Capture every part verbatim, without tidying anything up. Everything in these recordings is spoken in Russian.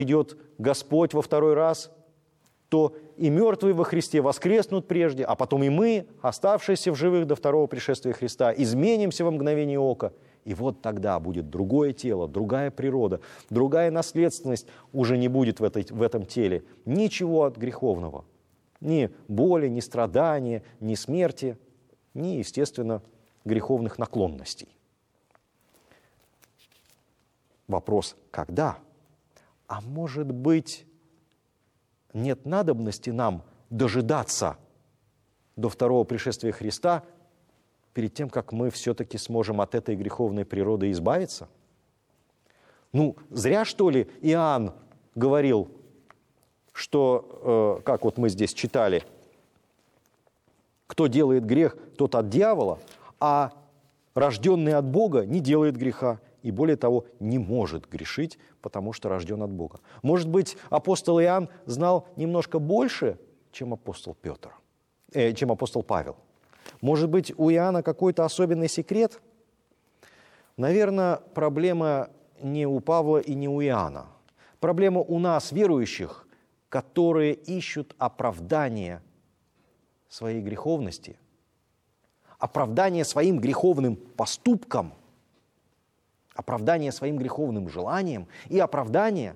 идет Господь во второй раз, то и мертвые во Христе воскреснут прежде, а потом и мы, оставшиеся в живых до второго пришествия Христа, изменимся во мгновение ока. И вот тогда будет другое тело, другая природа, другая наследственность уже не будет в, этой, в этом теле. Ничего от греховного. Ни боли, ни страдания, ни смерти, ни, естественно, греховных наклонностей. Вопрос, когда? А может быть, нет надобности нам дожидаться до второго пришествия Христа перед тем, как мы все-таки сможем от этой греховной природы избавиться? Ну, зря, что ли, Иоанн говорил, что, э, как вот мы здесь читали, кто делает грех, тот от дьявола, а рожденный от Бога не делает греха. И более того, не может грешить, потому что рожден от Бога. Может быть, апостол Иоанн знал немножко больше, чем апостол Петр, э, чем апостол Павел. Может быть, у Иоанна какой-то особенный секрет? Наверное, проблема не у Павла и не у Иоанна. Проблема у нас, верующих, которые ищут оправдание своей греховности, оправдание своим греховным поступкам, оправдание своим греховным желаниям и оправдание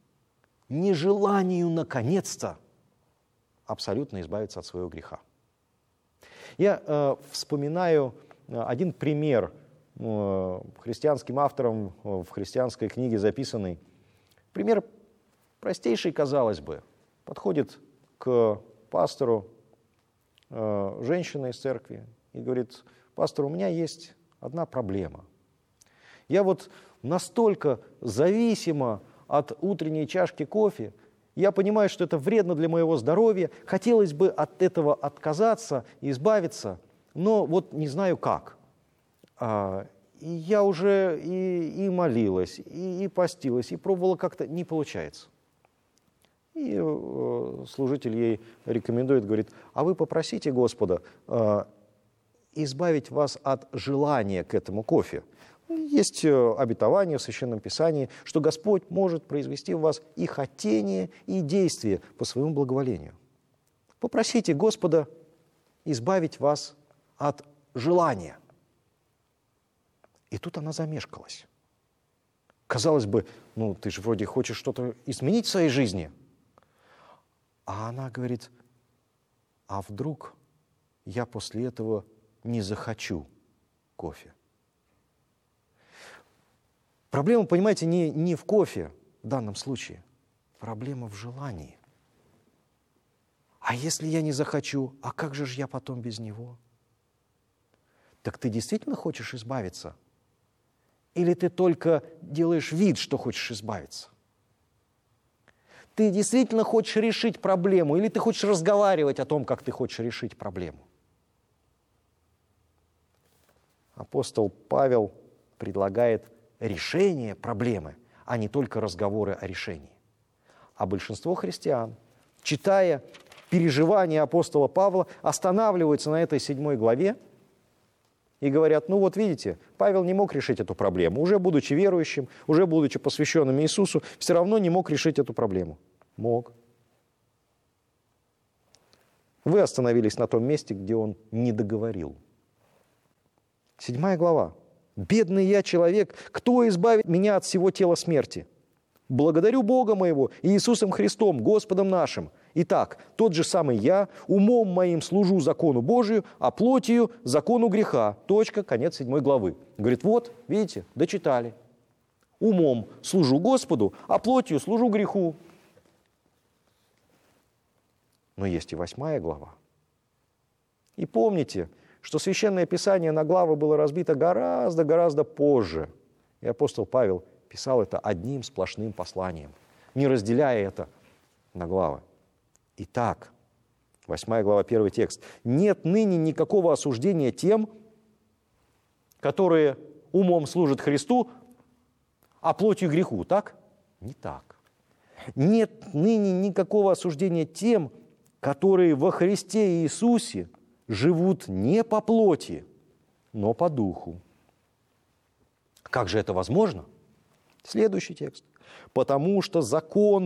нежеланию наконец-то абсолютно избавиться от своего греха. Я э, вспоминаю один пример э, христианским автором э, в христианской книге записанный. Пример простейший, казалось бы. Подходит к пастору э, женщина из церкви и говорит: пастор, у меня есть одна проблема. Я вот настолько зависима от утренней чашки кофе, я понимаю, что это вредно для моего здоровья, хотелось бы от этого отказаться, избавиться, но вот не знаю как. А, и я уже и, и молилась, и, и постилась, и пробовала, как-то не получается. И э, служитель ей рекомендует, говорит: а вы попросите Господа э, избавить вас от желания к этому кофе. Есть обетование в Священном Писании, что Господь может произвести в вас и хотение, и действие по своему благоволению. Попросите Господа избавить вас от желания. И тут она замешкалась. Казалось бы, ну ты же вроде хочешь что-то изменить в своей жизни. А она говорит: а вдруг я после этого не захочу кофе? Проблема, понимаете, не, не в кофе в данном случае. Проблема в желании. А если я не захочу, а как же ж я потом без него? Так ты действительно хочешь избавиться? Или ты только делаешь вид, что хочешь избавиться? Ты действительно хочешь решить проблему? Или ты хочешь разговаривать о том, как ты хочешь решить проблему? Апостол Павел предлагает решение проблемы, а не только разговоры о решении. А большинство христиан, читая переживания апостола Павла, останавливаются на этой седьмой главе и говорят: ну вот видите, Павел не мог решить эту проблему. Уже будучи верующим, уже будучи посвященным Иисусу, все равно не мог решить эту проблему. Мог. Вы остановились на том месте, где он не договорил. Седьмая глава. «Бедный я человек, кто избавит меня от всего тела смерти? Благодарю Бога моего и Иисусом Христом, Господом нашим. Итак, тот же самый я, умом моим служу закону Божию, а плотью закону греха». Точка, конец седьмой главы. Говорит: вот, видите, дочитали. Умом служу Господу, а плотью служу греху. Но есть и восьмая глава. И помните, что Священное Писание на главы было разбито гораздо-гораздо позже. И апостол Павел писал это одним сплошным посланием, не разделяя это на главы. Итак, восьмая глава, первый текст. «Нет ныне никакого осуждения тем, которые умом служат Христу, а плотью греху». Так? Не так. «Нет ныне никакого осуждения тем, которые во Христе Иисусе живут не по плоти, но по духу». Как же это возможно? Следующий текст. потому что закон